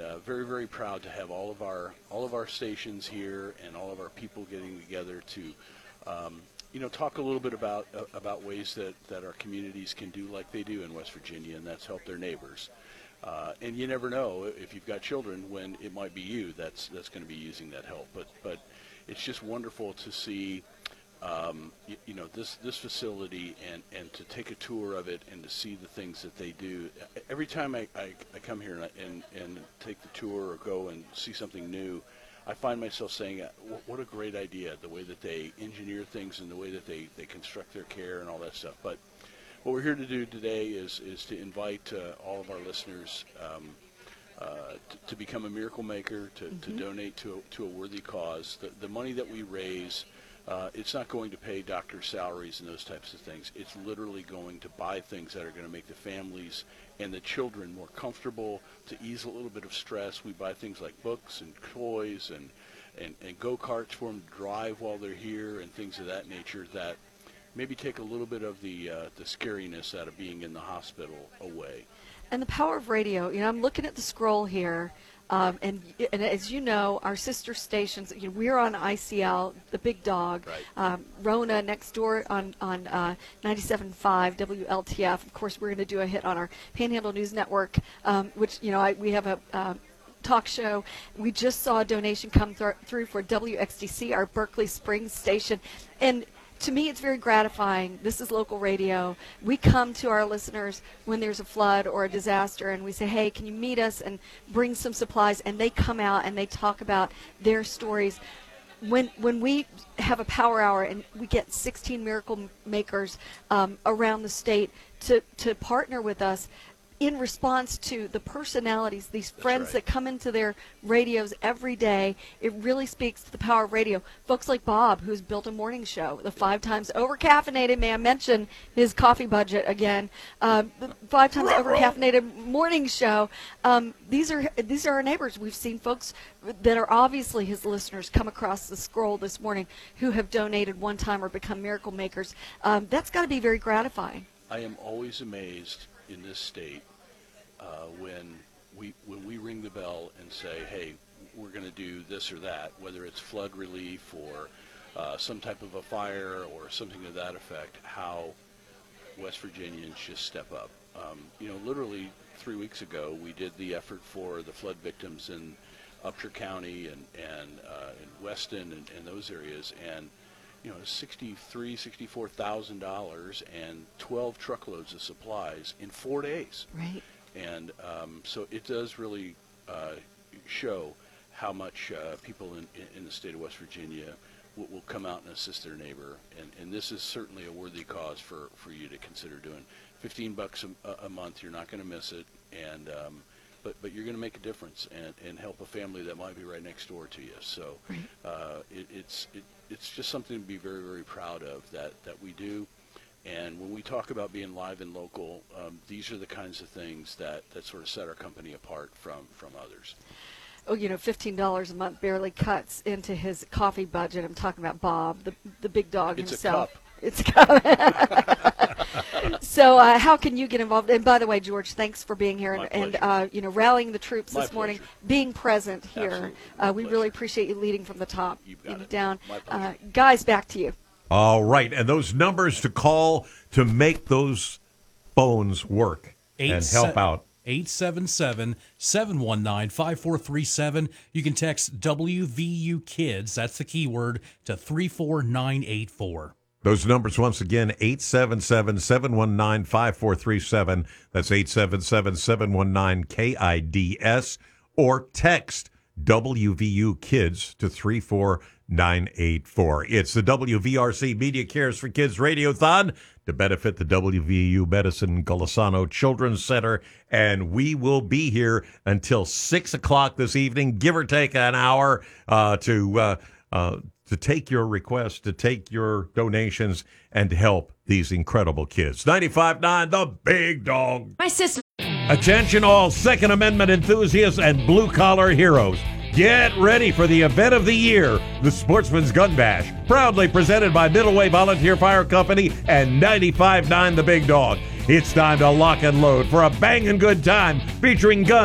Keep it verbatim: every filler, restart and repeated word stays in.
uh, very, very proud to have all of our all of our stations here and all of our people getting together to, um, you know, talk a little bit about uh, about ways that, that our communities can do like they do in West Virginia, and that's help their neighbors. Uh, and you never know if you've got children when it might be you that's that's going to be using that help. But but it's just wonderful to see. Um, you, you know, this, this facility and, and to take a tour of it and to see the things that they do. Every time I, I, I come here and, I, and, and take the tour or go and see something new, I find myself saying, uh, what a great idea, the way that they engineer things and the way that they, they construct their care and all that stuff. But what we're here to do today is, is to invite uh, all of our listeners um, uh, to, to become a miracle maker, to, mm-hmm. to donate to a, to a worthy cause. The, the money that we raise, Uh, it's not going to pay doctors' salaries and those types of things. It's literally going to buy things that are going to make the families and the children more comfortable, to ease a little bit of stress. We buy things like books and toys and, and, and go-karts for them to drive while they're here and things of that nature that maybe take a little bit of the, uh, the scariness out of being in the hospital away. And the power of radio. You know, I'm looking at the scroll here. Um, and, and as you know, our sister stations, you know, we're on I C L, the big dog. Right. Um, Rona next door on, on uh, ninety-seven point five W L T F. Of course, we're going to do a hit on our Panhandle News Network, um, which, you know, I, we have a uh, talk show. We just saw a donation come th- through for W X D C, our Berkeley Springs station. And to me, it's very gratifying. This is local radio. We come to our listeners when there's a flood or a disaster, and we say, hey, can you meet us and bring some supplies? And they come out and they talk about their stories. When when we have a power hour and we get sixteen miracle makers um, around the state to, to partner with us, in response to the personalities, these friends right. that come into their radios every day, it really speaks to the power of radio. Folks like Bob, who's built a morning show, the five times over-caffeinated, may I mention his coffee budget again, um, the five times over-caffeinated morning show. Um, these are these are our neighbors. We've seen folks that are obviously his listeners come across the scroll this morning who have donated one time or become miracle makers. Um, that's got to be very gratifying. I am always amazed in this state uh, when we when we ring the bell and say, hey, we're going to do this or that, whether it's flood relief or uh, some type of a fire or something to that effect, how West Virginians just step up. Um, you know, literally three weeks ago, we did the effort for the flood victims in Upshur County and, and uh, in Weston and, and those areas, and you know, sixty-three, sixty-four thousand dollars and twelve truckloads of supplies in four days. Right. And um, so it does really uh, show how much uh, people in, in the state of West Virginia will, will come out and assist their neighbor. And, and this is certainly a worthy cause for, for you to consider doing. fifteen bucks a, a month, you're not going to miss it. And um, but but you're going to make a difference and, and help a family that might be right next door to you. So right. uh, it, it's it, it's just something to be very, very proud of that, that we do. And when we talk about being live and local, um, these are the kinds of things that, that sort of set our company apart from, from others. Oh, you know, fifteen dollars a month barely cuts into his coffee budget. I'm talking about Bob, the the big dog it's himself. A cup. It's a cup. So uh, how can you get involved? And by the way, George, thanks for being here and, and uh, you know, rallying the troops My this morning, pleasure. being present here. Uh, we pleasure. really appreciate you leading from the top, You've got you know, it. down. My Uh, pleasure. guys, back to you. All right, and those numbers to call to make those phones work Eight and se- help out. eight seven seven, seven one nine, five four three seven. You can text W V U Kids, that's the keyword, to three four nine eight four. Those numbers once again, eight seven seven, seven one nine, five four three seven. That's eight seven seven, seven one nine, K I D S. Or text W V U Kids to three four nine eight four. It's the W V R C Media Cares for Kids Radiothon to benefit the W V U Medicine Golisano Children's Center. And we will be here until six o'clock this evening, give or take an hour, uh, to uh, uh, to take your requests, to take your donations, and to help these incredible kids. ninety-five point nine, The Big Dog. My sister. Attention all Second Amendment enthusiasts and blue-collar heroes. Get ready for the event of the year, the Sportsman's Gun Bash, proudly presented by Middle Way Volunteer Fire Company and ninety-five point nine The Big Dog. It's time to lock and load for a banging good time featuring guns.